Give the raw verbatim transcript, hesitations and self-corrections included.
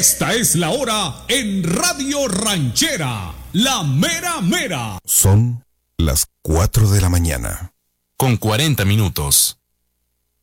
Esta es la hora en Radio Ranchera, la mera mera. Son las cuatro de la mañana. Con cuarenta minutos.